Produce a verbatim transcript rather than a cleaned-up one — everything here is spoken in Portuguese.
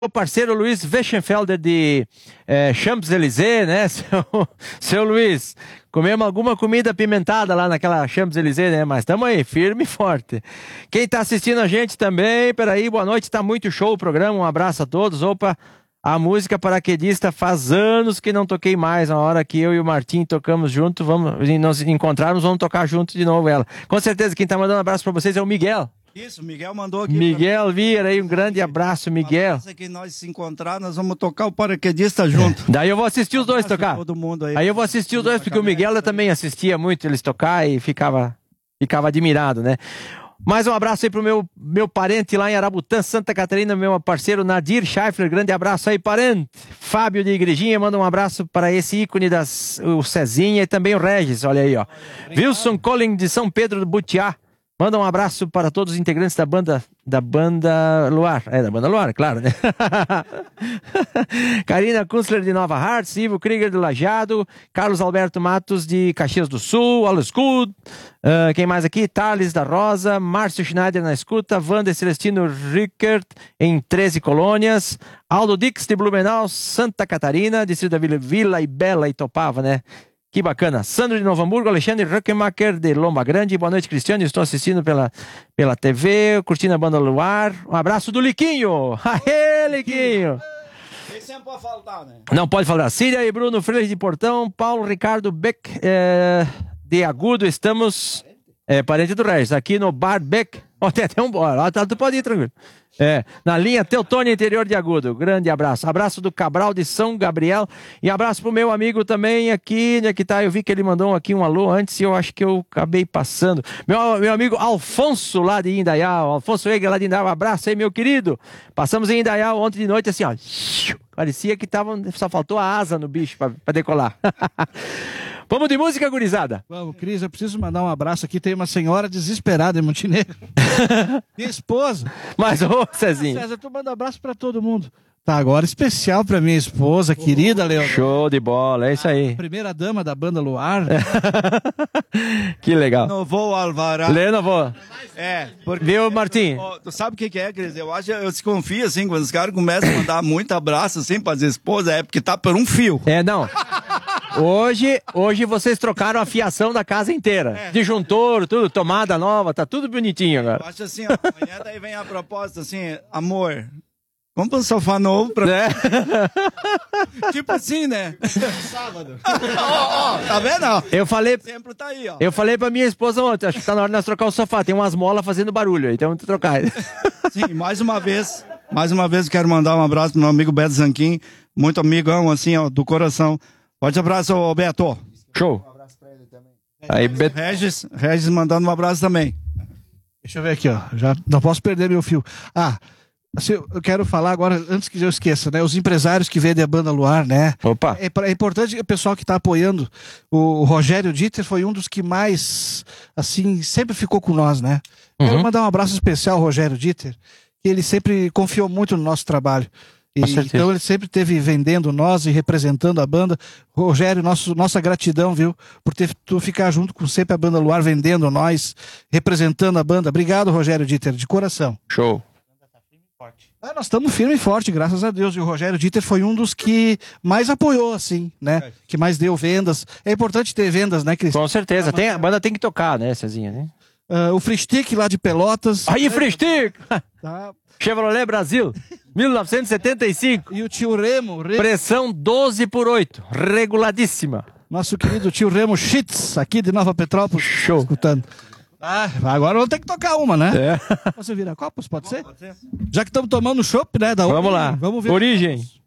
o parceiro Luiz Weschenfelder de é, Champs-Élysées, né? Seu, seu Luiz, comemos alguma comida apimentada lá naquela Champs-Élysées, né? Mas estamos aí, firme e forte. Quem está assistindo a gente também, peraí, boa noite, está muito show o programa, um abraço a todos. Opa, a música paraquedista faz anos que não toquei mais, uma hora que eu e o Martim tocamos junto, vamos nos encontrarmos, vamos tocar junto de novo ela. Com certeza, quem está mandando um abraço para vocês é o Miguel. Isso, o Miguel mandou aqui. Miguel Vieira aí, um grande abraço, Miguel. Se que nós se encontrar, nós vamos tocar o paraquedista junto. Daí eu vou assistir os dois tocar. Todo mundo aí. Aí eu vou assistir os dois, porque o Miguel eu também assistia muito eles tocar e ficava, ficava admirado, né? Mais um abraço aí pro meu, meu parente lá em Arabutã, Santa Catarina, meu parceiro Nadir Scheifler, grande abraço aí, parente. Fábio de Igrejinha, manda um abraço para esse ícone das, o Cezinha e também o Regis, olha aí, ó. Wilson Collin de São Pedro do Butiá. Manda um abraço para todos os integrantes da banda da banda Luar. É, da banda Luar, claro, né? Karina Kunstler de Nova Hartz, Ivo Krieger de Lajado, Carlos Alberto Matos de Caxias do Sul, All Scoot, uh, quem mais aqui? Thales da Rosa, Márcio Schneider na escuta, Wander Celestino Rickert em treze Colônias, Aldo Dix de Blumenau, Santa Catarina, distrito da Vila, Vila e Bela e Topava, né? Que bacana. Sandro de Novo Hamburgo, Alexandre Ruckemacher de Lomba Grande. Boa noite, Cristiano. Estou assistindo pela, pela T V, curtindo a banda Luar. Um abraço do Liquinho. Aê, Liquinho. Esse não pode faltar, né? Não pode faltar. Síria e Bruno Freire de Portão. Paulo Ricardo Beck é, de Agudo. Estamos... É, parente do Regis. Aqui no Bar Beck. Ó, tem até um... Ó, tu pode ir, tranquilo. É, na linha Teutônia, interior de Agudo. Grande abraço. Abraço do Cabral de São Gabriel. E abraço pro meu amigo também aqui, né, que tá, eu vi que ele mandou aqui um alô antes e eu acho que eu acabei passando. Meu, meu amigo Alfonso lá de Indaial. Alfonso Eger lá de Indaial. Um abraço aí, meu querido. Passamos em Indaial ontem de noite assim, ó. Parecia que tava, só faltou a asa no bicho pra, pra decolar. Vamos de música, gurizada? Vamos, Cris, eu preciso mandar um abraço aqui. Tem uma senhora desesperada em Montenegro. Minha esposa. Mas, ô, Cezinho. César, tu manda um abraço pra todo mundo. Tá, agora especial pra minha esposa, oh, querida Leonor. Show de bola, é isso aí. Primeira dama da banda Luar. Que legal. Renovou o Alvará. Renovou. É. Porque, viu, Martim? Ó, tu sabe o que, que é, Cris? Eu acho, eu desconfio, assim, quando os caras começam a mandar muito abraço, assim, pras esposas, é porque tá por um fio. É, não. Hoje, hoje vocês trocaram a fiação da casa inteira. É. Disjuntor, tudo, tomada nova, tá tudo bonitinho agora. Eu acho assim, ó, amanhã daí vem a proposta assim, amor, compra um sofá novo pra... É. Tipo assim, né? Sábado. Ó, ó, tá vendo? Ó? Eu falei... O exemplo tá aí, ó. Eu falei pra minha esposa ontem, acho que tá na hora de nós trocar o sofá. Tem umas molas fazendo barulho aí, então vamos trocar. Sim, mais uma vez, mais uma vez eu quero mandar um abraço pro meu amigo Beto Zanquim, muito amigão, assim, ó, do coração. Forte abraço, Beto. Show. Um abraço pra ele também. Aí, Beto... Regis, Regis mandando um abraço também. Deixa eu ver aqui, ó. Já não posso perder meu fio. Ah, assim, eu quero falar agora, antes que eu esqueça, né? Os empresários que vendem a banda Luar, né? Opa. É, é importante que o pessoal que está apoiando, o Rogério Dieter foi um dos que mais, assim, sempre ficou com nós, né? Uhum. Quero mandar um abraço especial ao Rogério Dieter, que ele sempre confiou muito no nosso trabalho. E, então ele sempre esteve vendendo nós e representando a banda. Rogério, nosso, nossa gratidão, viu? Por ter tu ficar junto com sempre a banda Luar, vendendo nós, representando a banda. Obrigado, Rogério Dieter, de coração. Show. Ah, nós estamos firme e forte, graças a Deus. E o Rogério Dieter foi um dos que mais apoiou, assim, né? Que mais deu vendas. É importante ter vendas, né, Cris? Com certeza. Tem, a banda tem que tocar, né, Cezinha? Né? Uh, o Freestick lá de Pelotas. Aí, Freestick! Tá. Chevrolet Brasil, mil novecentos e setenta e cinco. E o tio Remo. Remo. Pressão doze por oito, reguladíssima. Nosso querido tio Remo Schitz, aqui de Nova Petrópolis. Show. Escutando. Ah, agora vamos ter que tocar uma, né? É. Você vira copos, pode ser? Pode ser. Já que estamos tomando chopp, né? Da vamos lá. Vamos ver. Origem.